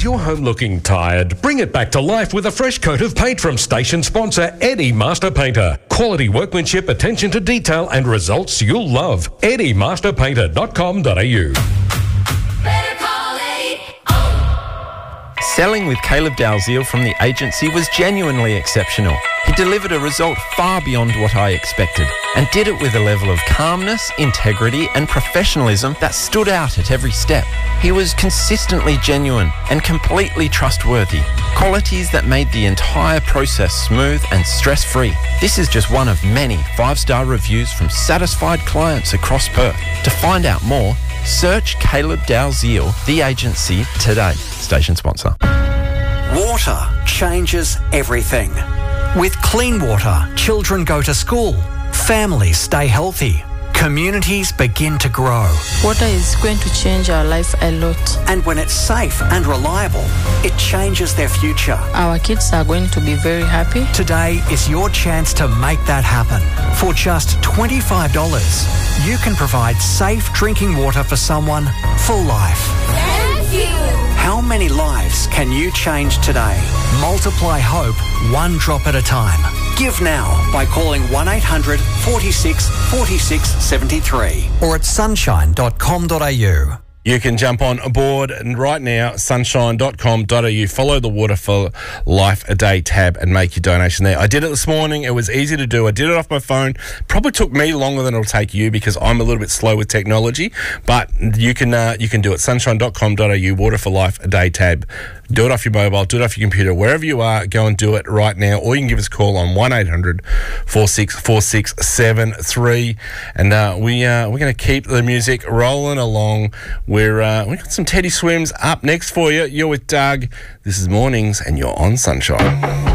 Is your home looking tired? Bring it back to life with a fresh coat of paint from station sponsor Eddie Master Painter. Quality workmanship, attention to detail and results you'll love. EddieMasterPainter.com.au. Selling with Caleb Dalziel from the agency was genuinely exceptional. He delivered a result far beyond what I expected and did it with a level of calmness, integrity and professionalism that stood out at every step. He was consistently genuine and completely trustworthy, qualities that made the entire process smooth and stress-free. This is just one of many 5-star reviews from satisfied clients across Perth. To find out more, search Caleb Dalziel, the agency, today. Station sponsor. Water changes everything. With clean water, children go to school, families stay healthy, communities begin to grow. Water is going to change our life a lot. And when it's safe and reliable, it changes their future. Our kids are going to be very happy. Today is your chance to make that happen. For just $25, you can provide safe drinking water for someone for life. Thank you. How many lives can you change today? Multiply hope one drop at a time. Give now by calling 1-800 46 46 73 or at sunshine.com.au. You can jump on board and right now, sunshine.com.au. Follow the Water for Life a Day tab and make your donation there. I did it this morning. It was easy to do. I did it off my phone. Probably took me longer than it'll take you because I'm a little bit slow with technology. But you can do it. Sunshine.com.au, Water for Life a Day tab. Do it off your mobile. Do it off your computer. Wherever you are, go and do it right now. Or you can give us a call on 1-800 46 46 73. And we're going to keep the music rolling along. We've got some Teddy Swims up next for you. You're with Doug. This is Mornings and you're on Sunshine.